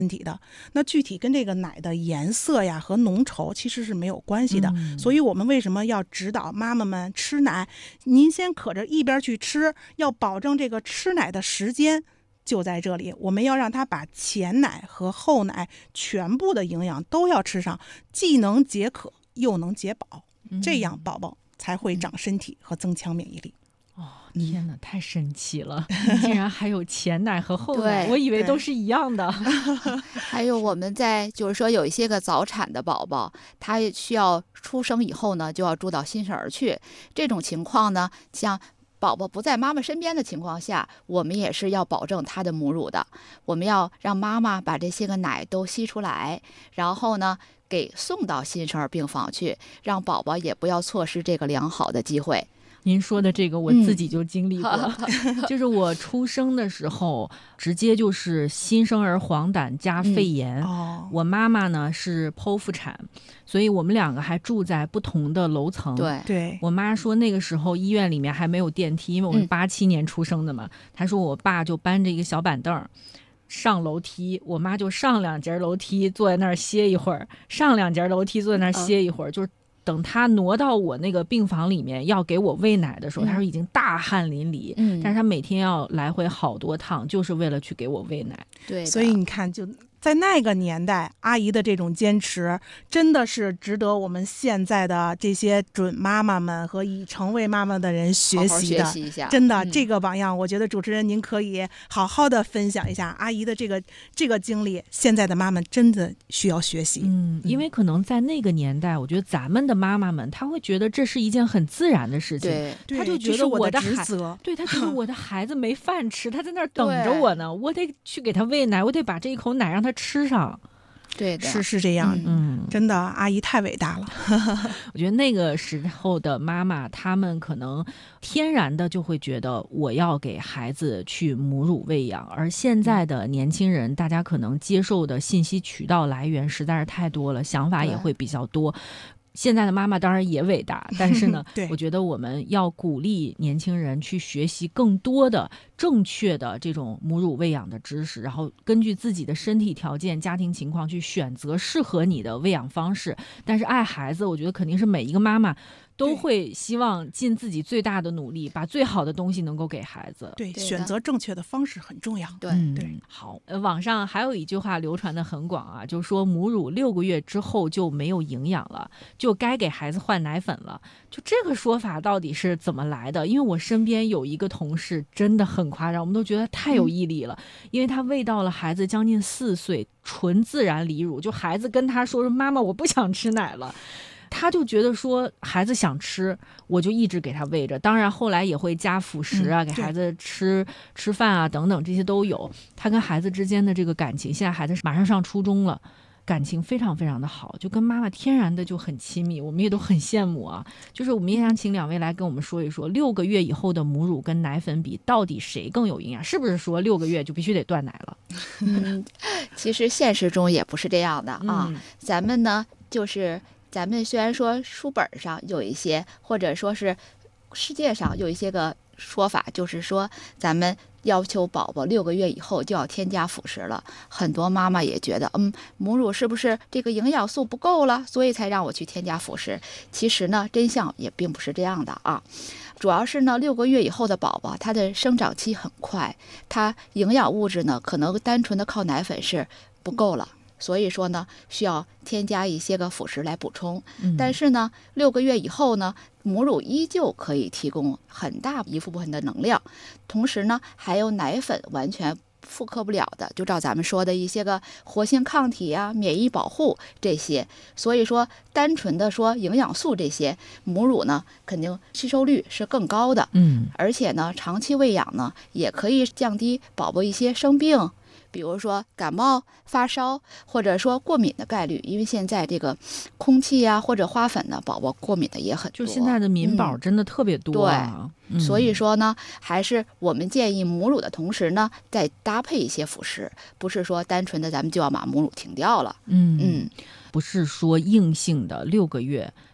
身体的。那具体跟这个奶的颜色呀和浓稠其实是没有关系的，所以我们为什么要指导妈妈们吃奶？您先可着一边去吃，要保证这个吃奶的时间就在这里，我们要让他把前奶和后奶全部的营养都要吃上，既能解渴又能解饱，这样宝宝才会长身体和增强免疫力。 天哪，太神奇了！竟然还有前奶和后奶， 对我以为都是一样的。 还有我们在就是说有一些个早产的宝宝，他需要出生以后呢就要住到新生儿去，这种情况呢，像宝宝不在妈妈身边的情况下，我们也是要保证他的母乳的，我们要让妈妈把这些个奶都吸出来，然后呢给送到新生儿病房去，让宝宝也不要错失这个良好的机会。 您说的这个我自己就经历过，就是我出生的时候直接就是新生儿黄疸加肺炎，我妈妈呢是剖腹产，所以我们两个还住在不同的楼层。 对， 我妈说那个时候医院里面还没有电梯，因为我是87年出生的嘛，她说我爸就搬着一个小板凳上楼梯，我妈就上2节楼梯坐在那儿歇一会儿，上2节楼梯坐在那儿歇一会儿，就是等他挪到我那个病房里面要给我喂奶的时候，他说已经大汗淋漓，但是他每天要来回好多趟，就是为了去给我喂奶。 对， 所以你看，就在那个年代，阿姨的这种坚持真的是值得我们现在的这些准妈妈们和已成为妈妈的人学习的。 好好学习一下， 真的，这个榜样我觉得主持人您可以好好的分享一下阿姨的这个经历，现在的妈妈真的需要学习。 因为可能在那个年代，我觉得咱们的妈妈们她会觉得这是一件很自然的事情， 对， 她就觉得我的职责， 对，她觉得我的孩子没饭吃，他在那儿等着我呢，我得去给他喂奶，我得把这一口奶让他吃上。 对的， 是这样，真的，阿姨太伟大了。 我觉得那个时候的妈妈，她们可能天然的就会觉得我要给孩子去母乳喂养，而现在的年轻人，大家可能接受的信息渠道来源实在是太多了，想法也会比较多。现在的妈妈当然也伟大，但是呢我觉得我们要鼓励年轻人去学习更多的正确的这种母乳喂养的知识，然后根据自己的身体条件、家庭情况去选择适合你的喂养方式。但是爱孩子，我觉得肯定是每一个妈妈都会希望尽自己最大的努力，把最好的东西能够给孩子。 对，选择正确的方式很重要。 对， 好，网上还有一句话流传的很广啊，就说母乳6个月之后就没有营养了，就该给孩子换奶粉了。就这个说法到底是怎么来的？因为我身边有一个同事真的很夸张，我们都觉得太有毅力了，因为他喂到了孩子将近4岁纯自然离乳，就孩子跟他说妈妈我不想吃奶了，他就觉得说孩子想吃，我就一直给他喂着，当然后来也会加辅食啊，给孩子吃饭啊等等，这些都有。他跟孩子之间的这个感情，现在孩子马上上初中了，感情非常非常的好，就跟妈妈天然的就很亲密，我们也都很羡慕啊。就是我们也想请2位来跟我们说一说，6个月以后的母乳跟奶粉比，到底谁更有营养？是不是说6个月就必须得断奶了？ 其实现实中也不是这样的啊。咱们呢，咱们虽然说书本上有一些，或者说是世界上有一些个说法，就是说咱们要求宝宝6个月以后就要添加辅食了。很多妈妈也觉得，母乳是不是这个营养素不够了，所以才让我去添加辅食？其实呢，真相也并不是这样的啊。主要是呢，6个月以后的宝宝，他的生长期很快，他营养物质呢，可能单纯的靠奶粉是不够了。所以说呢，需要添加一些个辅食来补充。但是呢，6个月以后呢，母乳依旧可以提供很大一部分的能量，同时呢，还有奶粉完全复刻不了的，就照咱们说的一些个活性抗体啊、免疫保护这些。所以说，单纯的说营养素这些，母乳呢肯定吸收率是更高的。而且呢，长期喂养呢，也可以降低宝宝一些生病，比如说感冒、发烧，或者说过敏的概率，因为现在这个空气啊或者花粉呢，宝宝过敏的也很多。 就现在的敏宝真的特别多啊。 对，所以说呢，还是我们建议母乳的同时呢，再搭配一些辅食，不是说单纯的咱们就要把母乳停掉了。 不是说硬性的6个月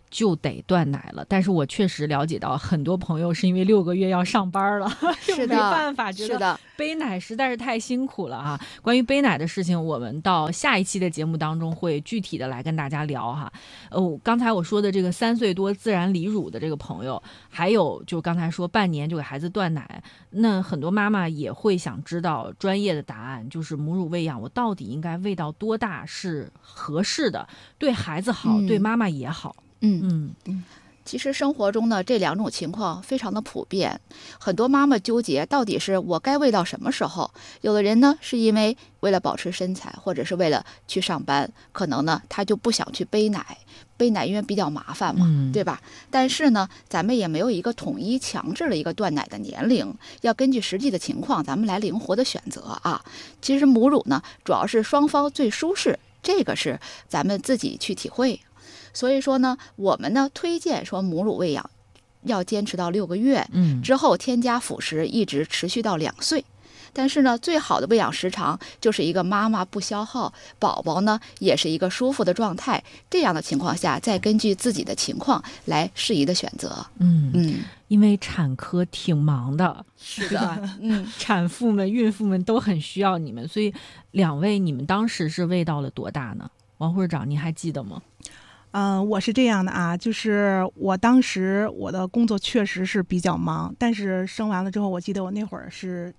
就得断奶了。但是我确实了解到很多朋友是因为6个月要上班了， 是的， 没办法，觉得是的， 背奶实在是太辛苦了哈。关于背奶的事情，我们到下一期的节目当中会具体的来跟大家聊哈。刚才我说的这个3岁多自然离乳的这个朋友，还有就刚才说半年就给孩子断奶，那很多妈妈也会想知道专业的答案，就是母乳喂养我到底应该喂到多大是合适的，对孩子好，对妈妈也好。 其实生活中呢，这2种情况非常的普遍，很多妈妈纠结到底是我该喂到什么时候。有的人呢是因为为了保持身材，或者是为了去上班，可能呢他就不想去背奶，因为比较麻烦嘛，对吧？但是呢，咱们也没有一个统一强制了一个断奶的年龄，要根据实际的情况，咱们来灵活的选择啊。其实母乳呢，主要是双方最舒适，这个是咱们自己去体会。所以说呢，我们呢推荐说母乳喂养要坚持到6个月，之后添加辅食，一直持续到2岁。但是呢，最好的喂养时长就是一个妈妈不消耗，宝宝呢也是一个舒服的状态，这样的情况下，再根据自己的情况来适宜的选择。 因为产科挺忙的， 是的， 产妇们、孕妇们都很需要你们，所以2位你们当时是喂到了多大呢？王护士长，你还记得吗？ 我是这样的啊，就是我当时我的工作确实是比较忙，但是生完了之后，我记得我那会儿是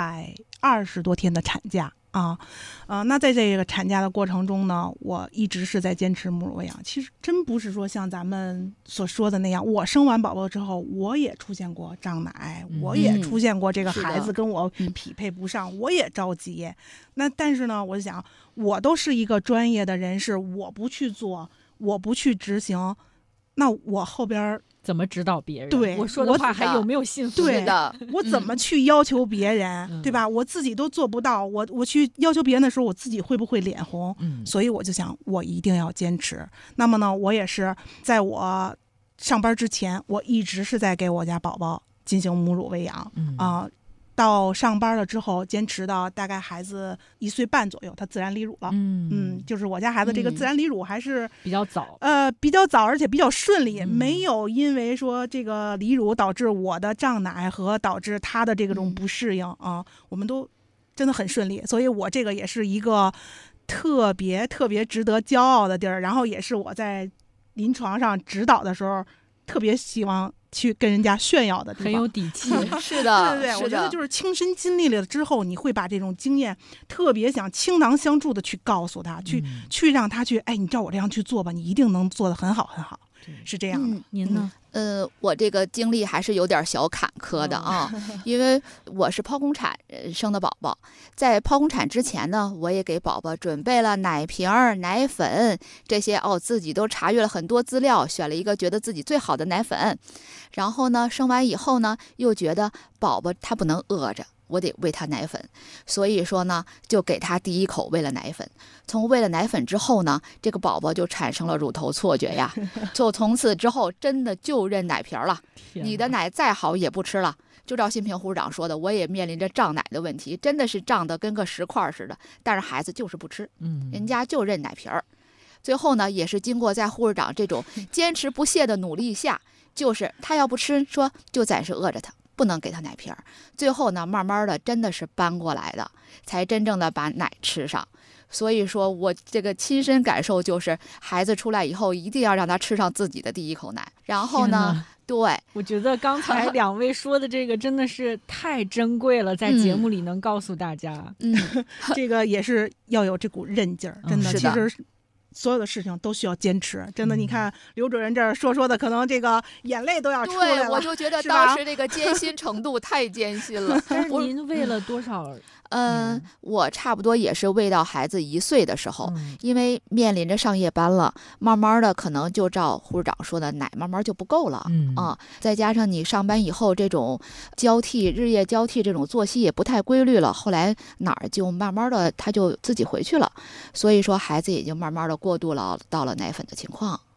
120多天的产假啊，那在这个产假的过程中呢，我一直是在坚持母乳喂养。其实真不是说像咱们所说的那样，我生完宝宝之后，我也出现过胀奶，我也出现过这个孩子跟我匹配不上，我也着急。那但是呢，我就想，我都是一个专业的人士，我不去做，我不去执行，那我后边怎么指导别人？ 对， 我说的话还有没有信服？ 对的， 我怎么去要求别人，对吧？我自己都做不到，我去要求别人的时候，我自己会不会脸红？所以我就想，我一定要坚持。那么呢，我也是在我上班之前，我一直是在给我家宝宝进行母乳喂养到上班了之后，坚持到大概孩子1岁半左右，他自然离乳了。就是我家孩子这个自然离乳还是比较早， 比较早，而且比较顺利，没有因为说这个离乳导致我的胀奶和导致他的这种不适应啊，我们都真的很顺利，所以我这个也是一个特别特别值得骄傲的地儿，然后也是我在临床上指导的时候特别希望去跟人家炫耀的地方， 很有底气。 是的， 对，我觉得就是亲身经历了之后，你会把这种经验特别想倾囊相助的去告诉他，去让他去，哎，你照我这样去做吧，你一定能做得很好很好，是这样的。 您呢？ 我这个经历还是有点小坎坷的啊，因为我是剖宫产生的宝宝，在剖宫产之前呢，我也给宝宝准备了奶瓶、奶粉这些自己都查阅了很多资料，选了一个觉得自己最好的奶粉。然后呢，生完以后呢，又觉得宝宝他不能饿着，我得喂他奶粉，所以说呢，就给他第一口喂了奶粉。从喂了奶粉之后呢，这个宝宝就产生了乳头错觉呀，就从此之后真的就认奶瓶了，你的奶再好也不吃了。就照新平护士长说的，我也面临着胀奶的问题，真的是胀得跟个石块似的，但是孩子就是不吃，人家就认奶瓶儿。最后呢，也是经过在护士长这种坚持不懈的努力下，就是他要不吃，说就暂时饿着他，不能给他奶瓶儿。最后呢，慢慢的真的是搬过来的，才真正的把奶吃上。所以说我这个亲身感受就是，孩子出来以后一定要让他吃上自己的第一口奶。然后呢，对， 我觉得刚才2位说的这个真的是太珍贵了，在节目里能告诉大家， 这个也是要有这股韧劲儿，真的，其实所有的事情都需要坚持，真的。你看刘主任这儿说的，可能这个眼泪都要出来了。 对，我就觉得当时这个艰辛程度太艰辛了。 但是您喂了多少？ 我差不多也是喂到孩子1岁的时候，因为面临着上夜班了，慢慢的可能就照护士长说的，奶慢慢就不够了再加上你上班以后这种日夜交替这种作息也不太规律了，后来哪儿就慢慢的他就自己回去了，所以说孩子也就慢慢的过渡了到了奶粉的情况。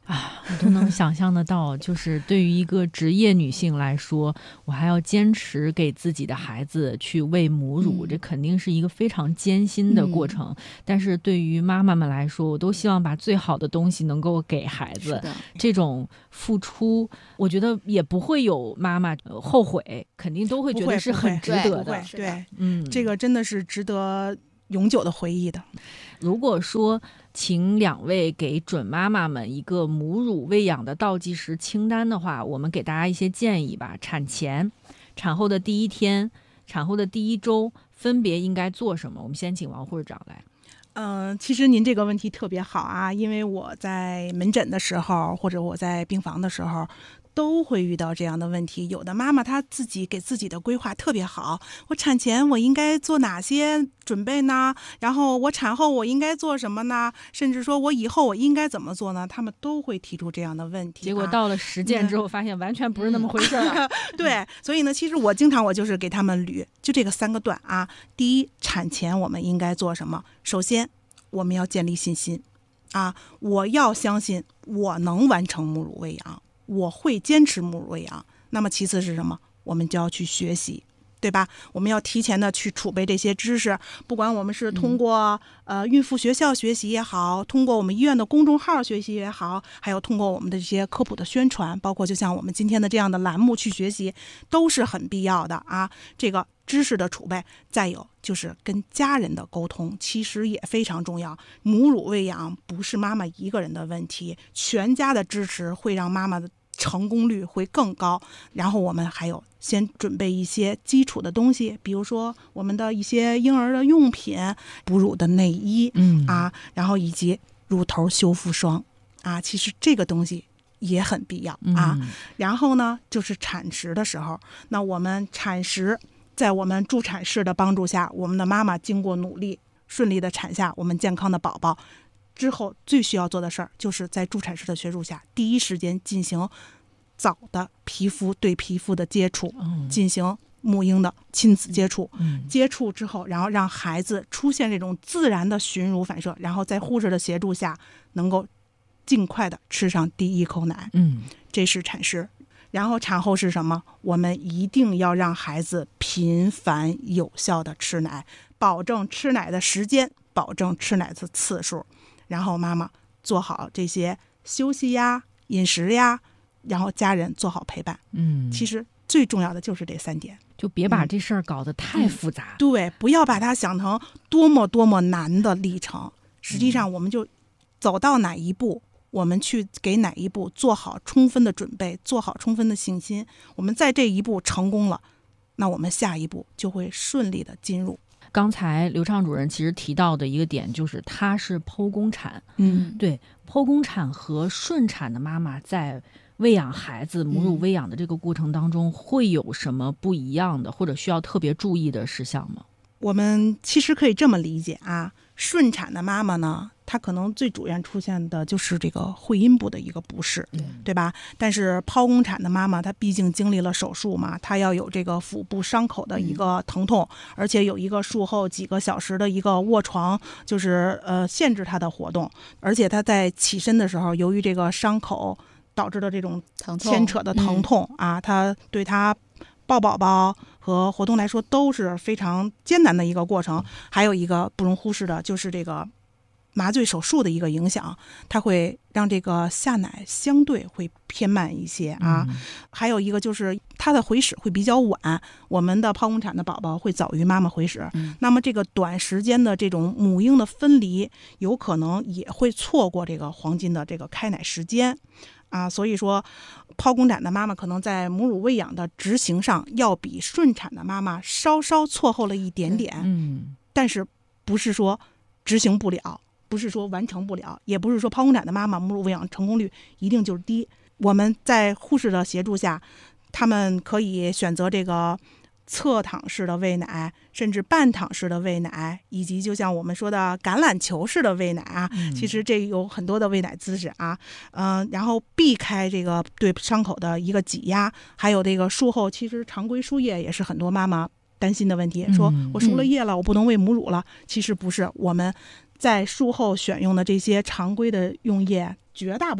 啊，我都能想象得到，就是对于一个职业女性来说，我还要坚持给自己的孩子去喂母乳，这肯定是一个非常艰辛的过程。但是对于妈妈们来说，我都希望把最好的东西能够给孩子。这种付出，我觉得也不会有妈妈后悔，肯定都会觉得是很值得的。 对，这个真的是值得永久的回忆的。 如果说请两位给准妈妈们一个母乳喂养的倒计时清单的话，我们给大家一些建议吧。产前、产后的第1天、产后的第1周分别应该做什么？我们先请王护士长来。 其实您这个问题特别好啊，因为我在门诊的时候，或者我在病房的时候，都会遇到这样的问题。有的妈妈她自己给自己的规划特别好，我产前我应该做哪些准备呢？然后我产后我应该做什么呢？甚至说我以后我应该怎么做呢？他们都会提出这样的问题。 结果到了实践之后，发现完全不是那么回事儿。 对，所以呢，其实我经常就是给他们捋，就这个3个段啊。第一，产前我们应该做什么？首先，我们要建立信心啊，我要相信我能完成母乳喂养。我会坚持母乳喂养。那么其次是什么？我们就要去学习，对吧？我们要提前的去储备这些知识，不管我们是通过孕妇学校学习也好，通过我们医院的公众号学习也好，还有通过我们的这些科普的宣传，包括就像我们今天的这样的栏目去学习，都是很必要的啊。这个知识的储备，再有就是跟家人的沟通，其实也非常重要。母乳喂养不是妈妈一个人的问题，全家的支持会让妈妈的成功率会更高。然后我们还有先准备一些基础的东西，比如说我们的一些婴儿的用品、哺乳的内衣然后以及乳头修复霜啊，其实这个东西也很必要啊。然后呢，就是产时的时候，那我们产时在我们助产士的帮助下，我们的妈妈经过努力顺利的产下我们健康的宝宝之后，最需要做的事儿就是在助产士的协助下，第一时间进行早的皮肤对皮肤的接触，进行母婴的亲子接触，接触之后，然后让孩子出现这种自然的寻乳反射，然后在护士的协助下能够尽快的吃上第1口奶。这是产时。然后产后是什么？我们一定要让孩子频繁有效的吃奶，保证吃奶的时间，保证吃奶的次数。然后妈妈做好这些休息呀、饮食呀，然后家人做好陪伴。其实最重要的就是这3点， 就别把这事儿搞得太复杂。 对，不要把它想成多么难的历程。实际上，我们就走到哪一步，我们去给哪一步做好充分的准备，做好充分的信心。我们在这一步成功了，那我们下一步就会顺利的进入。 刚才刘畅主任其实提到的一个点就是它是剖宫产。对，剖宫产和顺产的妈妈在喂养孩子母乳喂养的这个过程当中会有什么不一样的或者需要特别注意的事项吗？ 我们其实可以这么理解啊，顺产的妈妈呢，她可能最主要出现的就是这个会阴部的一个不适，对吧？但是剖宫产的妈妈，她毕竟经历了手术嘛，她要有这个腹部伤口的一个疼痛，而且有一个术后几个小时的一个卧床，就是限制她的活动，而且她在起身的时候，由于这个伤口导致的这种牵扯的疼痛啊，她对她抱宝宝和活动来说都是非常艰难的一个过程。还有一个不容忽视的就是这个麻醉手术的一个影响，它会让这个下奶相对会偏慢一些啊。还有一个就是它的回始会比较晚，我们的剖宫产的宝宝会早于妈妈回始，那么这个短时间的这种母婴的分离，有可能也会错过这个黄金的这个开奶时间啊。所以说剖宫产的妈妈可能在母乳喂养的执行上要比顺产的妈妈稍稍错后了一点点，但是不是说执行不了，不是说完成不了，也不是说剖宫产的妈妈母乳喂养成功率一定就是低。我们在护士的协助下，他们可以选择这个侧躺式的喂奶，甚至半躺式的喂奶，以及就像我们说的橄榄球式的喂奶啊，其实这有很多的喂奶姿势啊，然后避开这个对伤口的一个挤压，还有这个术后其实常规输液也是很多妈妈担心的问题，说我输了液了，我不能喂母乳了。其实不是，我们在术后选用的这些常规的用液，绝大部分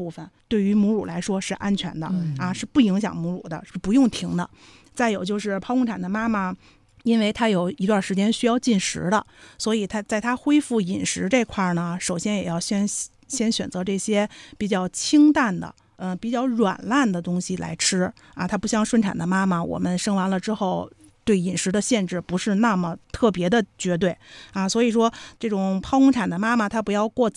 对于母乳来说是安全的是不影响母乳的，是不用停的。再有就是剖宫产的妈妈，因为她有一段时间需要进食的，所以她在她恢复饮食这块呢，首先也要先选择这些比较清淡的比较软烂的东西来吃它不像顺产的妈妈，我们生完了之后对饮食的限制不是那么特别的绝对所以说这种剖宫产的妈妈她不要过